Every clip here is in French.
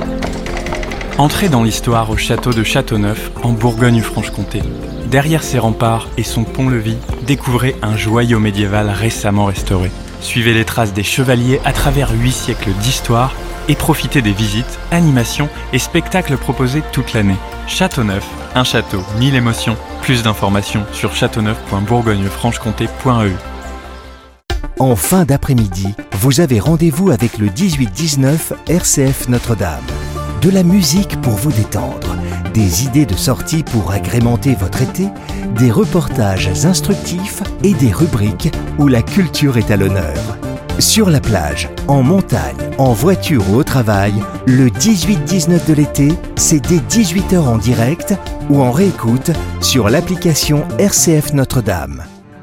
Entrez dans l'histoire au château de Châteauneuf, en Bourgogne-Franche-Comté. Derrière ses remparts et son pont-levis, découvrez un joyau médiéval récemment restauré. Suivez les traces des chevaliers à travers 8 siècles d'histoire et profitez des visites, animations et spectacles proposés toute l'année. Châteauneuf, un château, 1000 émotions. Plus d'informations sur châteauneuf.bourgognefranchecomté.eu. En fin d'après-midi, vous avez rendez-vous avec le 18-19 RCF Notre-Dame. De la musique pour vous détendre, des idées de sortie pour agrémenter votre été, des reportages instructifs et des rubriques où la culture est à l'honneur. Sur la plage, en montagne, en voiture ou au travail, le 18-19 de l'été, c'est dès 18h en direct ou en réécoute sur l'application RCF Notre-Dame.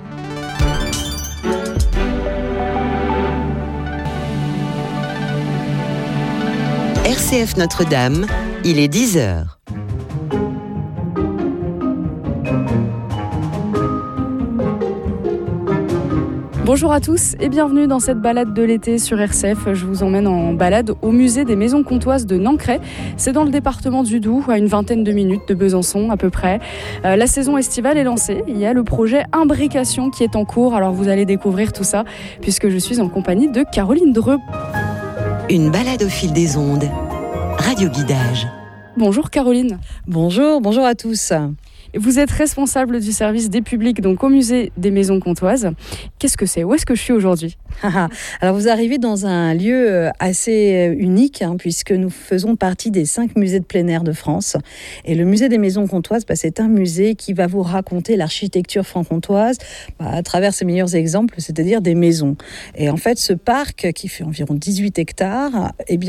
RCF Notre-Dame, il est 10h. Bonjour à tous et bienvenue dans cette balade de l'été sur RCF. Je vous emmène en balade au musée des Maisons Comtoises de Nancray. C'est dans le département du Doubs, à une vingtaine de minutes de Besançon à peu près. La saison estivale est lancée. Il y a le projet Imbrication qui est en cours. Alors vous allez découvrir tout ça puisque je suis en compagnie de Caroline Dreux. Une balade au fil des ondes. Radio Guidage. Bonjour Caroline. Bonjour à tous. Vous êtes responsable du service des publics donc au musée des Maisons Comtoises. Qu'est-ce que c'est ? Où est-ce que je suis aujourd'hui ? Alors vous arrivez dans un lieu assez unique puisque nous faisons partie des 5 musées de plein air de France. Et le musée des Maisons Comtoises, c'est un musée qui va vous raconter l'architecture franc-comtoise à travers ses meilleurs exemples, c'est-à-dire des maisons. Et en fait, ce parc qui fait environ 18 hectares,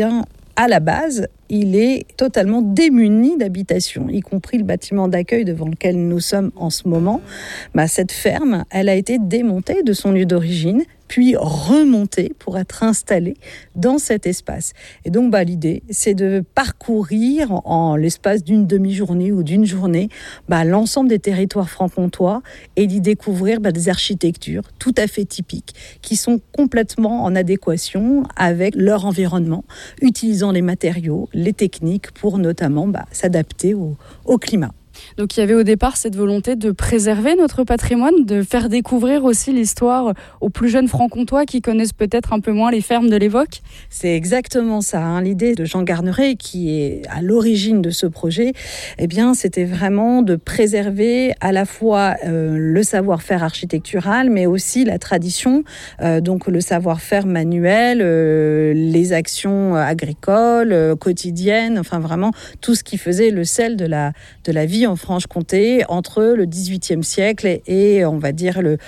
à la base, il est totalement démuni d'habitation, y compris le bâtiment d'accueil devant lequel nous sommes en ce moment. Cette ferme, elle a été démontée de son lieu d'origine, puis remontée pour être installée dans cet espace. Et donc, l'idée, c'est de parcourir en l'espace d'une demi-journée ou d'une journée l'ensemble des territoires franc-comtois et d'y découvrir des architectures tout à fait typiques qui sont complètement en adéquation avec leur environnement, utilisant les matériaux, les techniques pour notamment s'adapter au climat. Donc il y avait au départ cette volonté de préserver notre patrimoine, de faire découvrir aussi l'histoire aux plus jeunes franc-comtois qui connaissent peut-être un peu moins les fermes de l'époque. C'est exactement ça. L'idée de Jean Garneret, qui est à l'origine de ce projet, c'était vraiment de préserver à la fois le savoir-faire architectural, mais aussi la tradition, donc le savoir-faire manuel, les actions agricoles, quotidiennes, enfin vraiment tout ce qui faisait le sel de la vie en Franche-Comté entre le XVIIIe siècle et on va dire le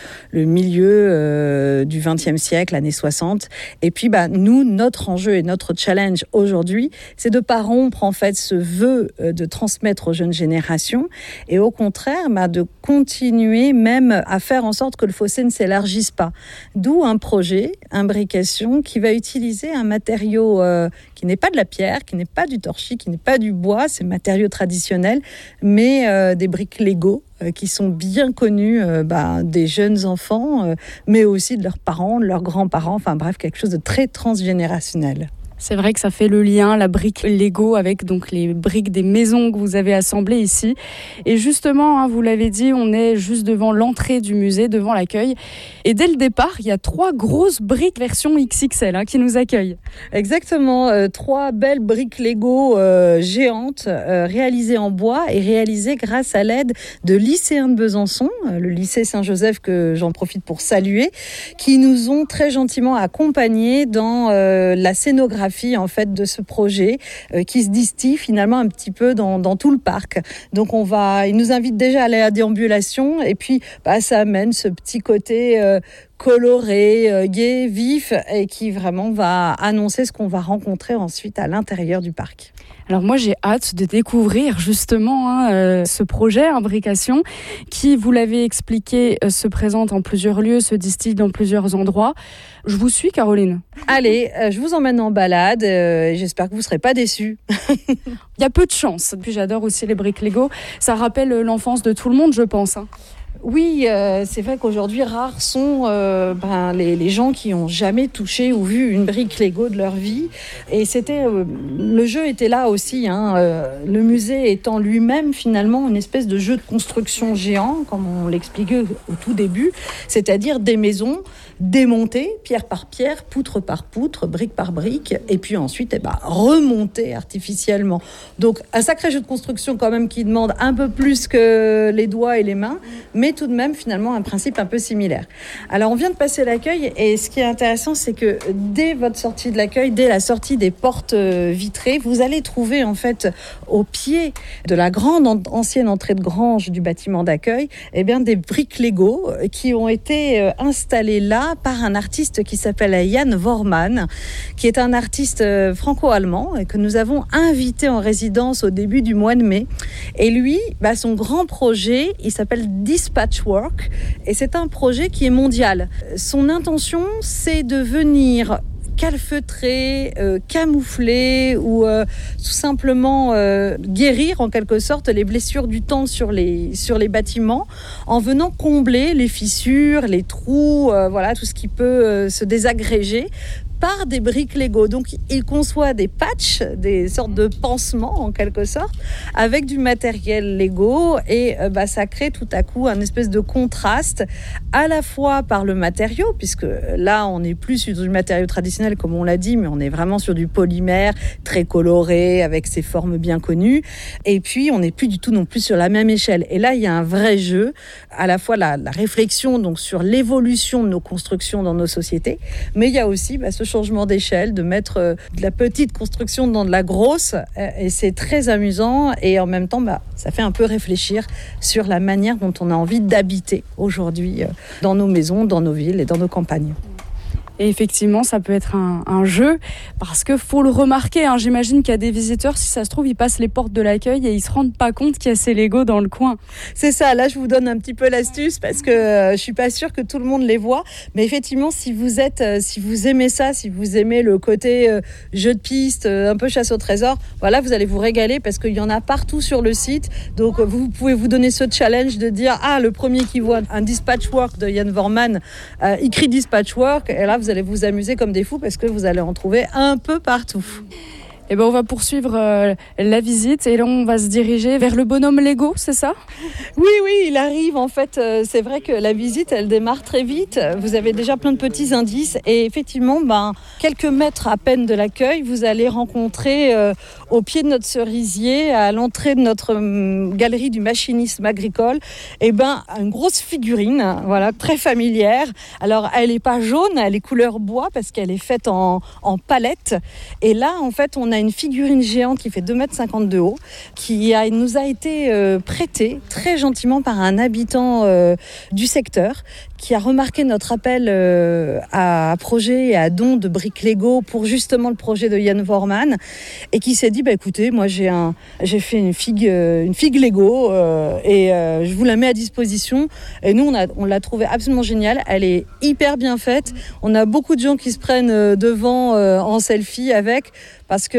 milieu du XXe siècle, années 60. Et puis nous, notre enjeu et notre challenge aujourd'hui, c'est de ne pas rompre en fait ce vœu de transmettre aux jeunes générations et au contraire de continuer même à faire en sorte que le fossé ne s'élargisse pas. D'où un projet, Imbrication, qui va utiliser un matériau qui n'est pas de la pierre, qui n'est pas du torchis, qui n'est pas du bois, c'est matériaux traditionnels, mais des briques Lego qui sont bien connues des jeunes enfants, mais aussi de leurs parents, de leurs grands-parents, enfin bref, quelque chose de très transgénérationnel. C'est vrai que ça fait le lien, la brique Lego, avec donc les briques des maisons que vous avez assemblées ici. Et justement, vous l'avez dit, on est juste devant l'entrée du musée, devant l'accueil. Et dès le départ, il y a 3 grosses briques version XXL qui nous accueillent. Exactement, 3 belles briques Lego géantes réalisées en bois et réalisées grâce à l'aide de lycéens de Besançon, le lycée Saint-Joseph que j'en profite pour saluer, qui nous ont très gentiment accompagnés dans la scénographie en fait de ce projet qui se distille finalement un petit peu dans tout le parc. Donc ils nous invitent déjà à la déambulation et puis ça amène ce petit côté coloré, gai, vif et qui vraiment va annoncer ce qu'on va rencontrer ensuite à l'intérieur du parc. Alors moi j'ai hâte de découvrir justement ce projet Imbrication qui, vous l'avez expliqué, se présente en plusieurs lieux, se distille dans plusieurs endroits. Je vous suis Caroline. Allez, je vous emmène en balade, j'espère que vous ne serez pas déçus. Il y a peu de chance. Puis j'adore aussi les briques Lego, ça rappelle l'enfance de tout le monde je pense. Oui, c'est vrai qu'aujourd'hui, rares sont les gens qui ont jamais touché ou vu une brique Lego de leur vie. Et le jeu était là aussi. Le musée étant lui-même finalement une espèce de jeu de construction géant, comme on l'expliquait au tout début, c'est-à-dire des maisons démontées, pierre par pierre, poutre par poutre, brique par brique, et puis ensuite remontées artificiellement. Donc un sacré jeu de construction quand même qui demande un peu plus que les doigts et les mains, mais tout de même finalement un principe un peu similaire. Alors on vient de passer l'accueil et ce qui est intéressant c'est que dès votre sortie de l'accueil, dès la sortie des portes vitrées, vous allez trouver en fait au pied de la grande ancienne entrée de grange du bâtiment d'accueil des briques Lego qui ont été installées là par un artiste qui s'appelle Jan Worman, qui est un artiste franco-allemand et que nous avons invité en résidence au début du mois de mai. Et lui, son grand projet, il s'appelle Dispatchwork et c'est un projet qui est mondial. Son intention, c'est de venir calfeutrer, camoufler ou tout simplement guérir en quelque sorte les blessures du temps sur les bâtiments en venant combler les fissures, les trous, tout ce qui peut se désagréger par des briques Lego. Donc il conçoit des patchs, des sortes de pansements en quelque sorte, avec du matériel Lego et ça crée tout à coup un espèce de contraste à la fois par le matériau, puisque là on n'est plus sur du matériau traditionnel comme on l'a dit, mais on est vraiment sur du polymère très coloré avec ses formes bien connues, et puis on n'est plus du tout non plus sur la même échelle. Et là il y a un vrai jeu, à la fois la réflexion donc sur l'évolution de nos constructions dans nos sociétés, mais il y a aussi ce changement d'échelle, de mettre de la petite construction dans de la grosse, et c'est très amusant et en même temps ça fait un peu réfléchir sur la manière dont on a envie d'habiter aujourd'hui dans nos maisons, dans nos villes et dans nos campagnes. Et effectivement, ça peut être un jeu, parce que faut le remarquer, j'imagine qu'il y a des visiteurs, si ça se trouve, ils passent les portes de l'accueil et ils se rendent pas compte qu'il y a ces Lego dans le coin. C'est ça, là je vous donne un petit peu l'astuce, parce que je suis pas sûre que tout le monde les voit, mais effectivement, si vous aimez ça, si vous aimez le côté jeu de piste, un peu chasse au trésor, vous allez vous régaler, parce qu'il y en a partout sur le site. Donc vous pouvez vous donner ce challenge de dire, le premier qui voit un Dispatchwork de Jan Worman, il crie Dispatchwork, et là vous allez vous amuser comme des fous, parce que vous allez en trouver un peu partout. Et on va poursuivre la visite et là on va se diriger vers le bonhomme Lego, c'est ça ? Oui, il arrive en fait. C'est vrai que la visite elle démarre très vite. Vous avez déjà plein de petits indices et effectivement, quelques mètres à peine de l'accueil, vous allez rencontrer au pied de notre cerisier, à l'entrée de notre galerie du machinisme agricole, une grosse figurine, très familière. Alors elle n'est pas jaune, elle est couleur bois parce qu'elle est faite en palette. Et là en fait on a une figurine géante qui fait 2,50 m de haut, qui nous a été prêtée très gentiment par un habitant du secteur, qui a remarqué notre appel à projet et à don de briques Lego pour justement le projet de Jan Worman, et qui s'est dit écoutez, moi j'ai fait une figue Lego et je vous la mets à disposition. Et nous on l'a trouvée absolument géniale, elle est hyper bien faite. On a beaucoup de gens qui se prennent devant en selfie avec, parce que